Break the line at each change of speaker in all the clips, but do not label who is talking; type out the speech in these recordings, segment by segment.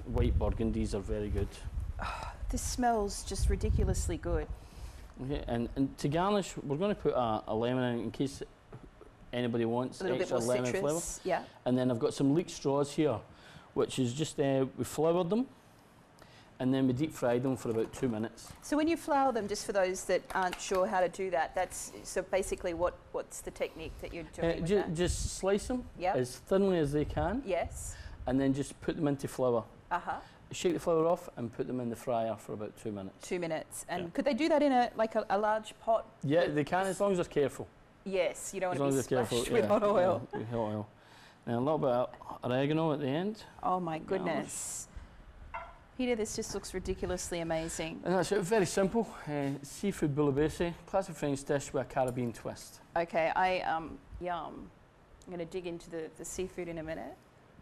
white burgundies are very good.
This smells just ridiculously good.
Okay, and to garnish, we're going to put a lemon in case anybody wants
A little bit
extra
more
lemon
citrus.
flavour.
Yeah.
And then I've got some leek straws here, which is just, we floured them, and then we deep fried them for about 2 minutes.
So when you flour them, just for those that aren't sure how to do that, that's so basically what's the technique that you're doing with that?
Just slice them
Yep.
as thinly as they can,
Yes.
and then just put them into flour.
Uh-huh.
Shake the flour off and put them in the fryer for about 2 minutes.
2 minutes. And
Yeah.
could they do that in a large pot?
Yeah, they can, as long as they're careful.
Yes, you don't
As
want
long
to
as
be
they're
splashed
careful.
with hot oil.
Yeah, with hot oil. And a little bit of oregano at the end.
Oh my goodness. Peter, this just looks ridiculously amazing.
And that's it, very simple. Seafood bouillabaisse, classic French dish with a Caribbean twist.
Okay, yum. I'm going to dig into the seafood in a minute.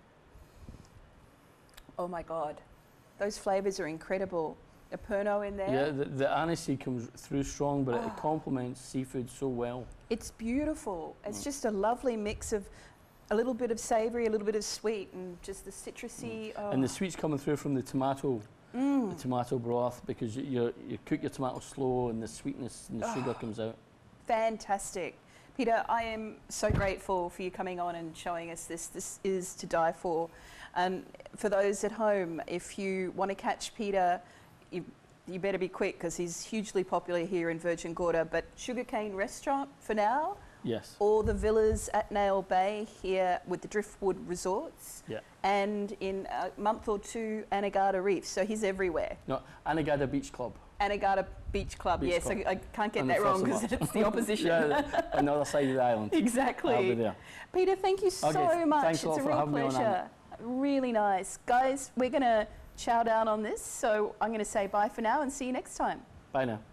Oh my God. Those flavours are incredible. A Pernod in there.
Yeah, the aniseed comes through strong, but it complements seafood so well.
It's beautiful. It's just a lovely mix of a little bit of savoury, a little bit of sweet, and just the citrusy. Oh.
And the sweet's coming through from the tomato broth, because you cook your tomato slow, and the sweetness and the sugar comes out.
Fantastic. Peter, I am so grateful for you coming on and showing us this. This is to die for. And for those at home, if you want to catch Peter, you better be quick, because he's hugely popular here in Virgin Gorda. But Sugarcane Restaurant for now,
Yes.
or the villas at Nail Bay here with the Driftwood Resorts,
Yeah.
and in a month or two, Anegada Reef. So he's everywhere.
No, Anegada Beach Club.
Anegada Beach Club.
Beach
Yes,
Club.
I can't get
On the
that wrong,
1st of
because
March.
it's the opposition.
Yeah, on the other side of the island.
Exactly.
I'll be there.
Peter, thank you so
Okay,
much.
thanks a lot
It's a
for
real
having me on,
pleasure. Really nice. Guys, we're going to chow down on this, so I'm going to say bye for now and see you next time.
Bye now.